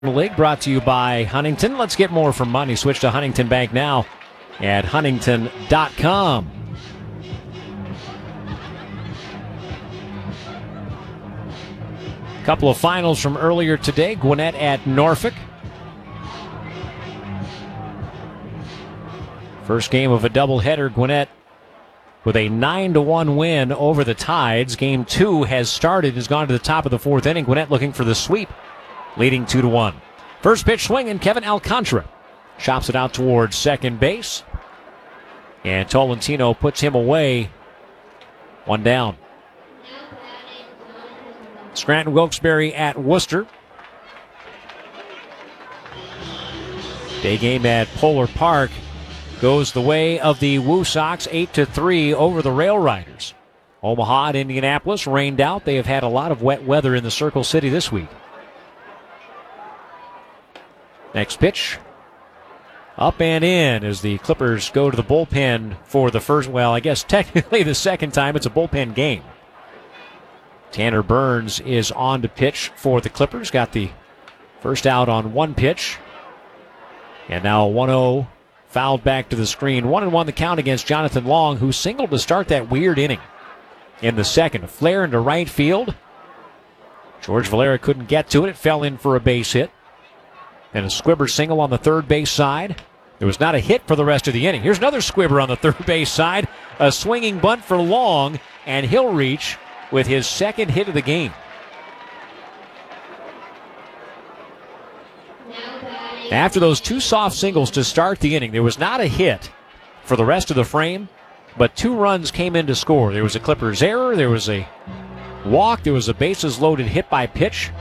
League brought to you by Huntington. Let's get more from money. Switch to Huntington Bank now at huntington.com. Couple of finals from earlier today. Gwinnett at Norfolk. First game of a doubleheader. Gwinnett with a 9-1 win over the Tides. Game 2 has started, has gone to the top of the fourth inning. Gwinnett looking for the sweep, leading 2-1. First pitch swinging, Kevin Alcantara chops it out towards second base. And Tolentino puts him away. One down. Scranton Wilkes-Barre at Worcester. Day game at Polar Park goes the way of the Woo Sox, 8-3 over the Rail Riders. Omaha and Indianapolis rained out. They have had a lot of wet weather in the Circle City this week. Next pitch, up and in as the Clippers go to the bullpen for the first, well, I guess technically the second time. It's a bullpen game. Tanner Burns is on to pitch for the Clippers. Got the first out on one pitch. And now 1-0 fouled back to the screen. 1-1 the count against Jonathan Long, who singled to start that weird inning. In the second, a flare into right field. George Valera couldn't get to it. It fell in for a base hit. And a Squibber single on the third base side. There was not a hit for the rest of the inning. Here's another Squibber on the third base side. A swinging bunt for Long, and he'll reach with his second hit of the game. After those two soft singles to start the inning, there was not a hit for the rest of the frame, but 2 runs came in to score. There was a Clippers error, there was a walk, there was a bases loaded hit by pitch.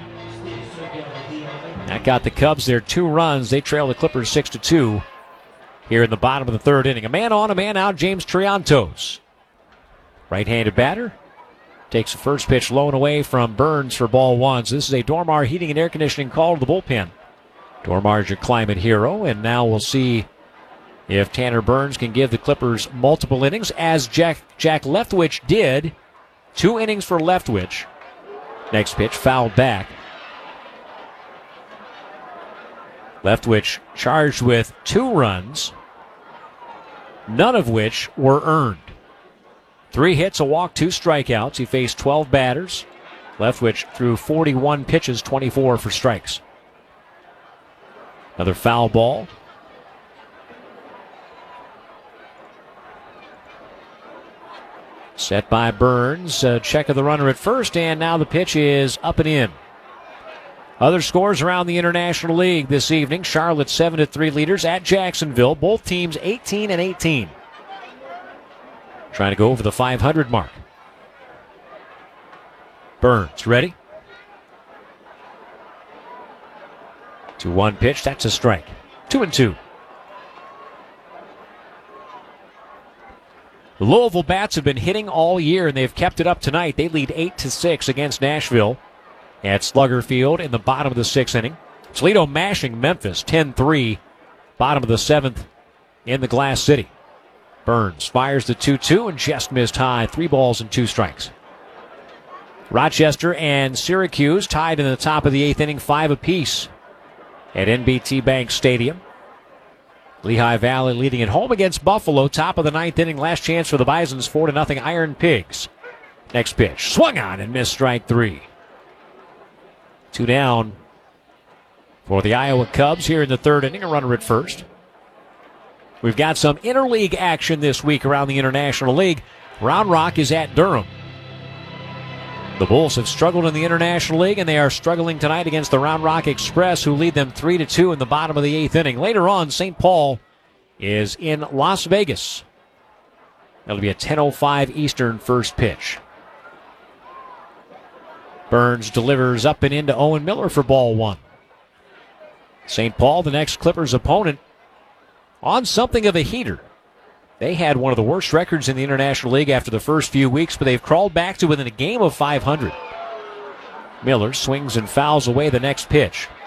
That got the Cubs their 2 runs. They trail the Clippers 6-2 here in the bottom of the third inning. A man on, a man out, James Triantos. Right-handed batter. Takes the first pitch low and away from Burns for ball 1. So this is a Dormar Heating and Air Conditioning call to the bullpen. Dormar's your climate hero, and now we'll see if Tanner Burns can give the Clippers multiple innings, as Jack Leftwich did. 2 innings for Leftwich. Next pitch fouled back. Leftwich charged with 2 runs, none of which were earned. 3 hits, a walk, 2 strikeouts. He faced 12 batters. Leftwich threw 41 pitches, 24 for strikes. Another foul ball. Set by Burns. Check of the runner at first, and now the pitch is up and in. Other scores around the International League this evening. Charlotte 7-3 leaders at Jacksonville. Both teams 18-18. Trying to go over the 500 mark. Burns ready. 2-1 pitch. That's a strike. 2-2. The Louisville Bats have been hitting all year, and they've kept it up tonight. They lead 8-6 against Nashville at Slugger Field in the bottom of the 6th inning. Toledo mashing Memphis 10-3, bottom of the 7th in the Glass City. Burns fires the 2-2 and just missed high. 3 balls and 2 strikes. Rochester and Syracuse tied in the top of the 8th inning, 5 apiece at NBT Bank Stadium. Lehigh Valley leading at home against Buffalo, top of the 9th inning. Last chance for the Bisons, 4-0 Iron Pigs. Next pitch, swung on and missed, strike 3. 2 down for the Iowa Cubs here in the 3rd inning, a runner at first. We've got some interleague action this week around the International League. Round Rock is at Durham. The Bulls have struggled in the International League, and they are struggling tonight against the Round Rock Express, who lead them 3-2 in the bottom of the 8th inning. Later on, St. Paul is in Las Vegas. That'll be a 10:05 Eastern first pitch. Burns delivers up and into Owen Miller for ball 1. St. Paul, the next Clippers opponent, on something of a heater. They had one of the worst records in the International League after the first few weeks, but they've crawled back to within a game of 500. Miller swings and fouls away the next pitch.